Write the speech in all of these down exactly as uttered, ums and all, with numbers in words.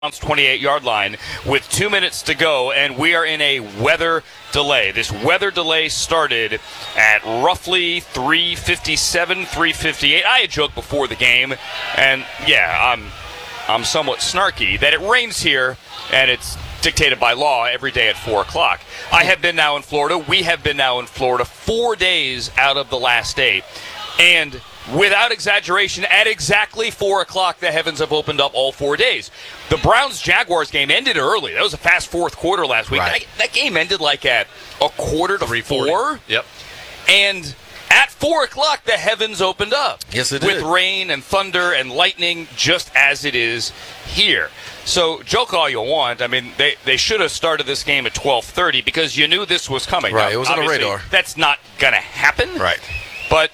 twenty-eight-yard line with two minutes to go, and we are in a weather delay. This weather delay started at roughly three fifty-seven, three fifty-eight. I had joked before the game, and yeah, I'm I'm somewhat snarky that it rains here, and it's dictated by law every day at four o'clock. I have been now in Florida. We have been now in Florida four days out of the last eight, and without exaggeration, at exactly four o'clock, the heavens have opened up all four days. The Browns-Jaguars game ended early. That was a fast fourth quarter last week. Right. That, that game ended like at a quarter to four. Yep. And at four o'clock, the heavens opened up. Yes, it with did. With rain and thunder and lightning, just as it is here. So joke all you want. I mean, they, they should have started this game at twelve thirty because you knew this was coming. Right, now, it was on the radar. That's not going to happen. Right. But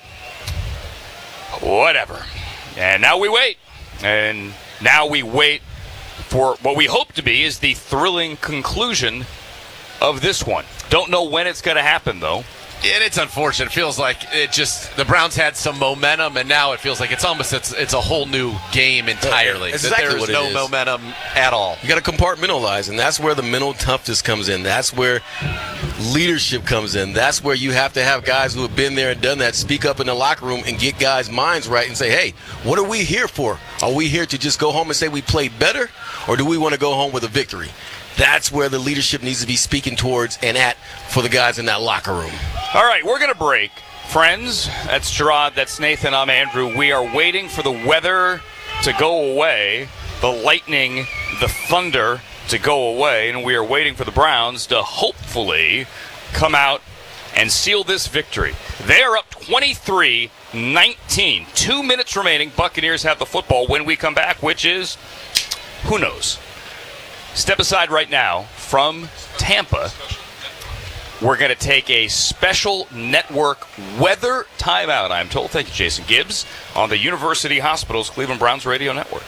whatever. And now we wait. And now we wait for what we hope to be is the thrilling conclusion of this one. Don't know when it's going to happen, though. And it's unfortunate. It feels like it just the Browns had some momentum, and now it feels like it's almost it's it's a whole new game entirely. That's exactly There's what it no is. momentum at all. You got to compartmentalize, and that's where the mental toughness comes in. That's where leadership comes in. That's where you have to have guys who have been there and done that speak up in the locker room and get guys' minds right and say, hey, what are we here for? Are we here to just go home and say we played better, or do we want to go home with a victory? That's where the leadership needs to be speaking towards and at for the guys in that locker room. All right, we're going to break. Friends, that's Gerard, that's Nathan, I'm Andrew. We are waiting for the weather to go away, the lightning, the thunder to go away, and we are waiting for the Browns to hopefully come out and seal this victory. They are up twenty-three nineteen. Two minutes remaining. Buccaneers have the football when we come back, which is, who knows? Step aside right now from Tampa. We're going to take a special network weather timeout, I'm told. Thank you, Jason Gibbs, on the University Hospital's Cleveland Browns Radio Network.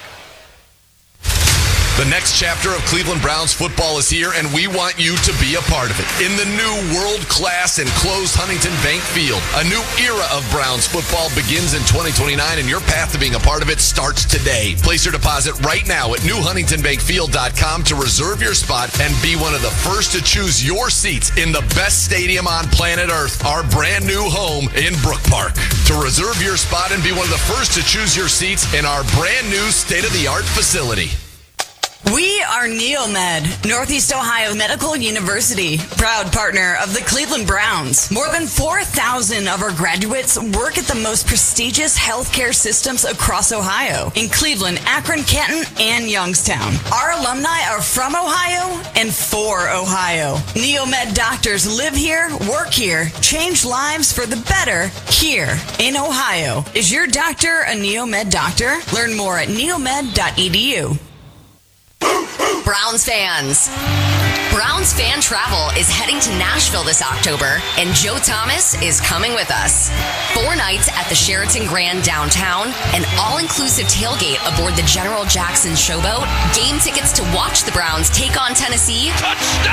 The next chapter of Cleveland Browns football is here, and we want you to be a part of it. In the new world-class enclosed Huntington Bank Field, a new era of Browns football begins in twenty twenty-nine, and your path to being a part of it starts today. Place your deposit right now at new huntington bank field dot com to reserve your spot and be one of the first to choose your seats in the best stadium on planet Earth, our brand new home in Brook Park. To reserve your spot and be one of the first to choose your seats in our brand new state-of-the-art facility. We are Neomed, Northeast Ohio Medical University, proud partner of the Cleveland Browns. More than four thousand of our graduates work at the most prestigious healthcare systems across Ohio, in Cleveland, Akron, Canton, and Youngstown. Our alumni are from Ohio and for Ohio. Neomed doctors live here, work here, change lives for the better here in Ohio. Is your doctor a Neomed doctor? Learn more at neomed dot e d u. Browns fans. Browns Fan Travel is heading to Nashville this October, and Joe Thomas is coming with us. Four nights at the Sheraton Grand downtown, an all-inclusive tailgate aboard the General Jackson Showboat, game tickets to watch the Browns take on Tennessee. Touchdown!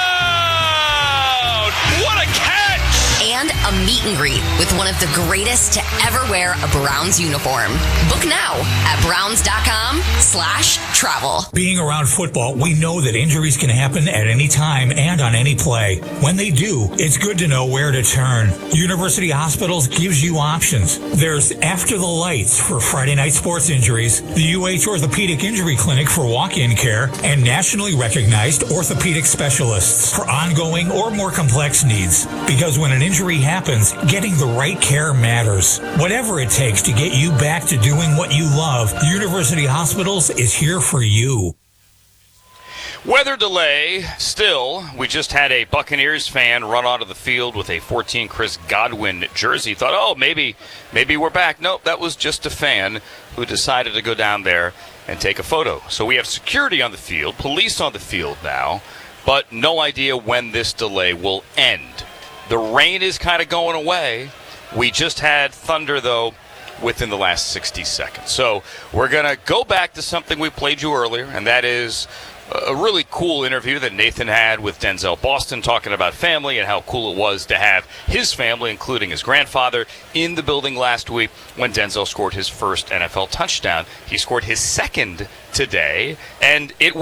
What a catch! And a meet and greet with one of the greatest to ever wear a Browns uniform. Book now at browns.com slash travel. Being around football, we know that injuries can happen at any time and on any play. When they do, it's good to know where to turn. University Hospitals gives you options. There's After the Lights for Friday night sports injuries, the U H Orthopedic Injury Clinic for walk-in care, and nationally recognized orthopedic specialists for ongoing or more complex needs. Because when an injury happens, getting the right care matters. Whatever it takes to get you back to doing what you love, University Hospitals is here for you. Weather delay still. We just had a Buccaneers fan run onto the field with a fourteen Chris Godwin jersey. Thought, oh, maybe maybe we're back. Nope, that was just a fan who decided to go down there and take a photo. So we have security on the field, police on the field now, but no idea when this delay will end. The rain is kind of going away. We just had thunder, though, within the last sixty seconds. So we're going to go back to something we played you earlier, and that is a really cool interview that Nathan had with Denzel Boston, talking about family and how cool it was to have his family, including his grandfather, in the building last week when Denzel scored his first N F L touchdown. He scored his second today, and it